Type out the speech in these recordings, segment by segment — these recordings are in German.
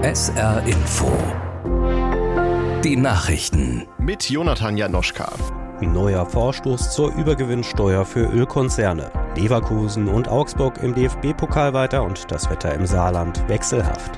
SR Info. Die Nachrichten. Mit Jonathan Janoschka. Neuer Vorstoß zur Übergewinnsteuer für Ölkonzerne. Leverkusen und Augsburg im DFB-Pokal weiter und das Wetter im Saarland wechselhaft.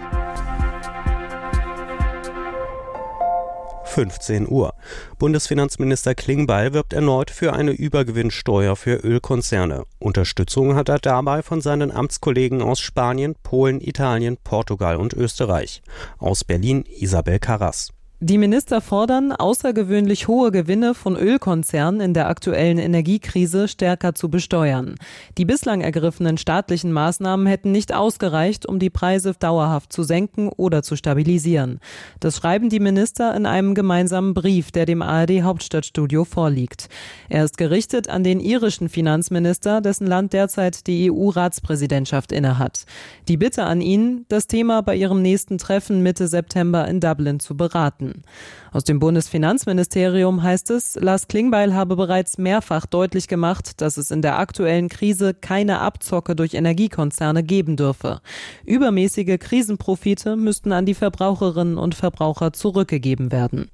15 Uhr. Bundesfinanzminister Klingbeil wirbt erneut für eine Übergewinnsteuer für Ölkonzerne. Unterstützung hat er dabei von seinen Amtskollegen aus Spanien, Polen, Italien, Portugal und Österreich. Aus Berlin Isabel Karras. Die Minister fordern, außergewöhnlich hohe Gewinne von Ölkonzernen in der aktuellen Energiekrise stärker zu besteuern. Die bislang ergriffenen staatlichen Maßnahmen hätten nicht ausgereicht, um die Preise dauerhaft zu senken oder zu stabilisieren. Das schreiben die Minister in einem gemeinsamen Brief, der dem ARD-Hauptstadtstudio vorliegt. Er ist gerichtet an den irischen Finanzminister, dessen Land derzeit die EU-Ratspräsidentschaft innehat. Die Bitte an ihn, das Thema bei ihrem nächsten Treffen Mitte September in Dublin zu beraten. Aus dem Bundesfinanzministerium heißt es, Lars Klingbeil habe bereits mehrfach deutlich gemacht, dass es in der aktuellen Krise keine Abzocke durch Energiekonzerne geben dürfe. Übermäßige Krisenprofite müssten an die Verbraucherinnen und Verbraucher zurückgegeben werden.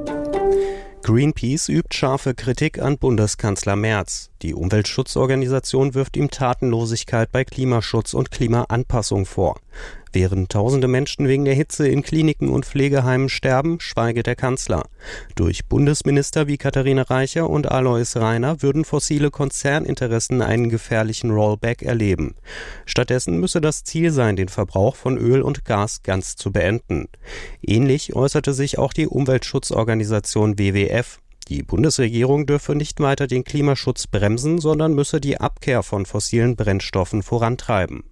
Greenpeace übt scharfe Kritik an Bundeskanzler Merz. Die Umweltschutzorganisation wirft ihm Tatenlosigkeit bei Klimaschutz und Klimaanpassung vor. Während tausende Menschen wegen der Hitze in Kliniken und Pflegeheimen sterben, schweige der Kanzler. Durch Bundesminister wie Katharina Reicher und Alois Rainer würden fossile Konzerninteressen einen gefährlichen Rollback erleben. Stattdessen müsse das Ziel sein, den Verbrauch von Öl und Gas ganz zu beenden. Ähnlich äußerte sich auch die Umweltschutzorganisation WWF. Die Bundesregierung dürfe nicht weiter den Klimaschutz bremsen, sondern müsse die Abkehr von fossilen Brennstoffen vorantreiben.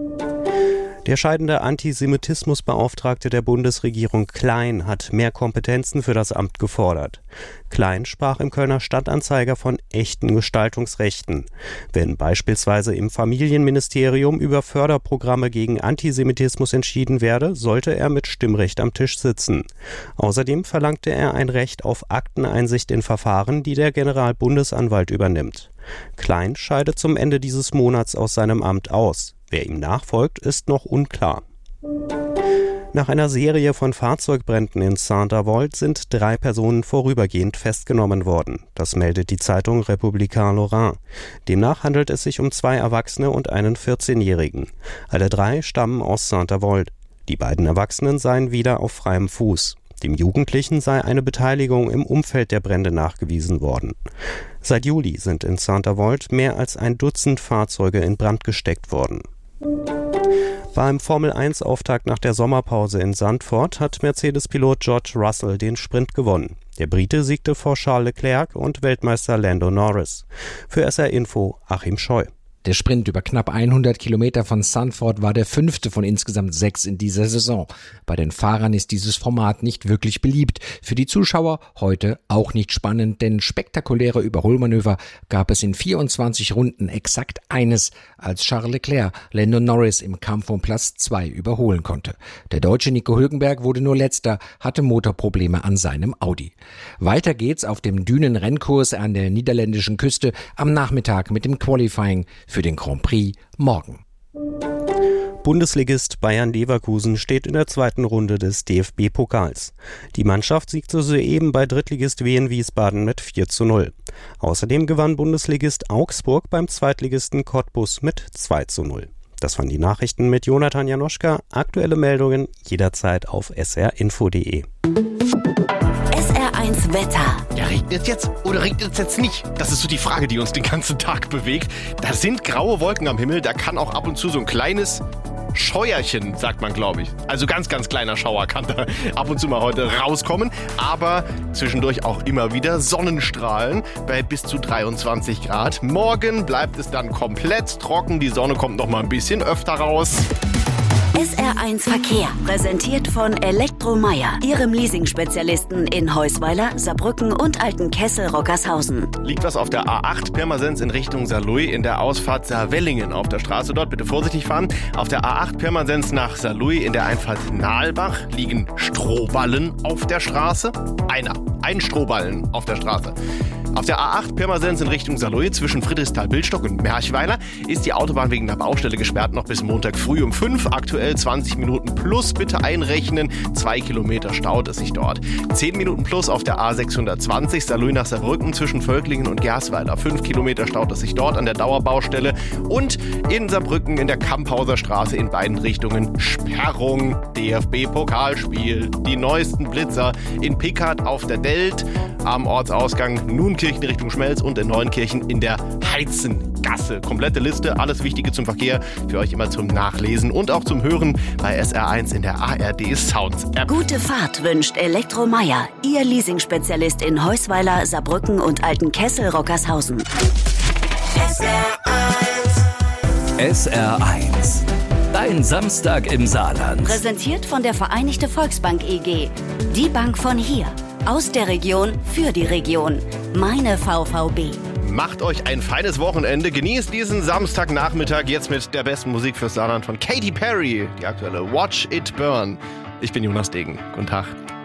Der scheidende Antisemitismusbeauftragte der Bundesregierung Klein hat mehr Kompetenzen für das Amt gefordert. Klein sprach im Kölner Stadtanzeiger von echten Gestaltungsrechten. Wenn beispielsweise im Familienministerium über Förderprogramme gegen Antisemitismus entschieden werde, sollte er mit Stimmrecht am Tisch sitzen. Außerdem verlangte er ein Recht auf Akteneinsicht in Verfahren, die der Generalbundesanwalt übernimmt. Klein scheidet zum Ende dieses Monats aus seinem Amt aus. Wer ihm nachfolgt, ist noch unklar. Nach einer Serie von Fahrzeugbränden in Saint-Avold sind 3 Personen vorübergehend festgenommen worden. Das meldet die Zeitung Républicain Lorrain. Demnach handelt es sich um 2 Erwachsene und einen 14-Jährigen. Alle 3 stammen aus Saint-Avold. Die beiden Erwachsenen seien wieder auf freiem Fuß. Dem Jugendlichen sei eine Beteiligung im Umfeld der Brände nachgewiesen worden. Seit Juli sind in Saint-Avold mehr als 1 Dutzend Fahrzeuge in Brand gesteckt worden. Beim Formel-1-Auftakt nach der Sommerpause in Zandvoort hat Mercedes-Pilot George Russell den Sprint gewonnen. Der Brite siegte vor Charles Leclerc und Weltmeister Lando Norris. Für SR Info Achim Scheu. Der Sprint über knapp 100 Kilometer von Zandvoort war der 5. von insgesamt 6 in dieser Saison. Bei den Fahrern ist dieses Format nicht wirklich beliebt. Für die Zuschauer heute auch nicht spannend, denn spektakuläre Überholmanöver gab es in 24 Runden exakt eines, als Charles Leclerc Lando Norris im Kampf um Platz 2 überholen konnte. Der Deutsche Nico Hülkenberg wurde nur Letzter, hatte Motorprobleme an seinem Audi. Weiter geht's auf dem Dünenrennkurs an der niederländischen Küste am Nachmittag mit dem Qualifying für den Grand Prix morgen. Bundesligist Bayer Leverkusen steht in der 2. Runde des DFB-Pokals. Die Mannschaft siegte soeben bei Drittligist Wien Wiesbaden mit 4:0. Außerdem gewann Bundesligist Augsburg beim Zweitligisten Cottbus mit 2:0. Das waren die Nachrichten mit Jonathan Janoschka. Aktuelle Meldungen jederzeit auf srinfo.de. SR1 Wetter. Ja, regnet es jetzt oder regnet es jetzt nicht? Das ist so die Frage, die uns den ganzen Tag bewegt. Da sind graue Wolken am Himmel, da kann auch ab und zu so ein kleines Scheuerchen, sagt man, glaube ich. Also ganz, ganz kleiner Schauer kann da ab und zu mal heute rauskommen. Aber zwischendurch auch immer wieder Sonnenstrahlen bei bis zu 23 Grad. Morgen bleibt es dann komplett trocken. Die Sonne kommt noch mal ein bisschen öfter raus. SR1 Verkehr, präsentiert von Elektromeier, Ihrem Leasing-Spezialisten in Heusweiler, Saarbrücken und Altenkessel-Rockershausen. Liegt was auf der A8 Pirmasens in Richtung Saarlouis in der Ausfahrt Saarwellingen auf der Straße. Dort bitte vorsichtig fahren. Auf der A8 Pirmasens nach Saarlouis in der Einfahrt Nahlbach liegen Strohballen auf der Straße. Ein Strohballen auf der Straße. Auf der A8 Pirmasens in Richtung Saarlouis zwischen Friedrichsthal-Bildstock und Merchweiler ist die Autobahn wegen der Baustelle gesperrt noch bis Montag früh um 5. Aktuell 20 Minuten plus bitte einrechnen. 2 Kilometer staut es sich dort. 10 Minuten plus auf der A620 Saarlouis nach Saarbrücken zwischen Völklingen und Gersweiler. 5 Kilometer staut es sich dort an der Dauerbaustelle. Und in Saarbrücken in der Kamphauser Straße in beiden Richtungen Sperrung. DFB-Pokalspiel. Die neuesten Blitzer in Pickard auf der Delt am Ortsausgang Nuenkirchen Richtung Schmelz und in Neuenkirchen in der Heizengasse. Komplette Liste, alles Wichtige zum Verkehr für euch immer zum Nachlesen und auch zum Hören bei SR1 in der ARD Sounds App. Gute Fahrt wünscht Elektromeier, Ihr Leasingspezialist in Heusweiler, Saarbrücken und Altenkessel-Rockershausen. SR1. Dein Samstag im Saarland. Präsentiert von der Vereinigte Volksbank EG. Die Bank von hier. Aus der Region für die Region. Meine VVB. Macht euch ein feines Wochenende. Genießt diesen Samstagnachmittag jetzt mit der besten Musik fürs Saarland von Katy Perry. Die aktuelle Watch It Burn. Ich bin Jonas Degen. Guten Tag.